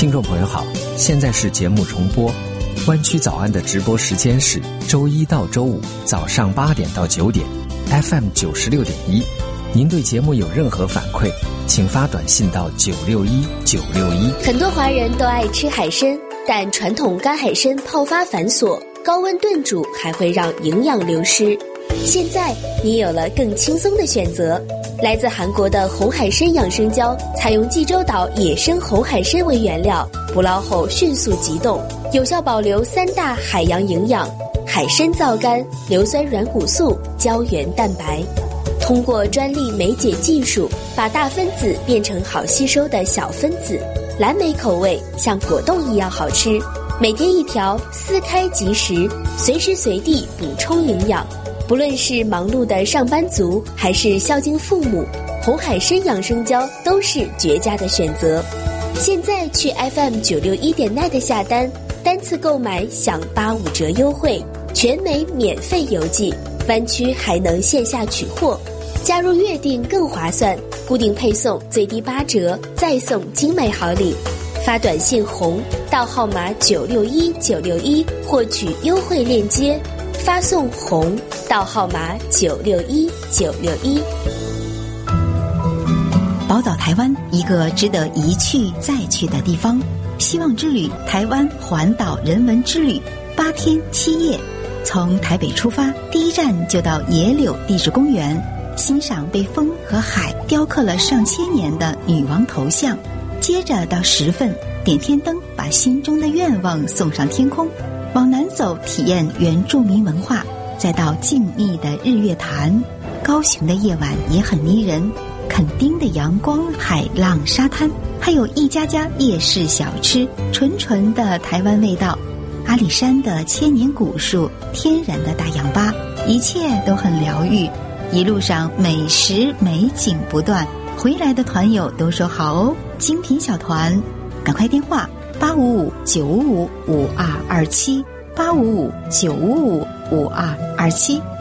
听众朋友好，现在是节目重播。湾区早安的直播时间是周一到周五早上8点到9点 ，FM 96.1。您对节目有任何反馈，请发短信到961-961。 很多华人都爱吃海参，但传统干海参泡发繁琐，高温炖煮还会让营养流失。现在你有了更轻松的选择，来自韩国的红海参养生胶，采用济州岛野生红海参为原料，捕捞后迅速急冻，有效保留3大海洋营养：海参皂苷、硫酸软骨素、胶原蛋白。通过专利酶解技术，把大分子变成好吸收的小分子，蓝莓口味像果冻一样好吃。每天1条，撕开即食，随时随地补充营养。不论是忙碌的上班族，还是孝敬父母，红海参养生胶都是绝佳的选择。现在去 FM961.net 下单，单次购买享85折优惠，全美免费邮寄，湾区还能线下取货。加入月订更划算，固定配送最低8折，再送精美好礼。发短信红到号码961961获取优惠链接，发送红到号码961961。 宝岛台湾，一个值得一去再去的地方。希望之旅台湾环岛人文之旅，8天7夜，从台北出发，第一站就到野柳地质公园，欣赏被风和海雕刻了上千年的女王头像。接着到10份，点天灯，把心中的愿望送上天空。往南走，体验原住民文化，再到静谧的日月潭。高雄的夜晚也很迷人，垦丁的阳光、海浪、沙滩，还有一家家夜市小吃，纯纯的台湾味道。阿里山的千年古树，天然的大氧吧，一切都很疗愈。一路上美食美景不断，回来的团友都说好哦，精品小团，赶快电话855-955-5227，855-955-5227。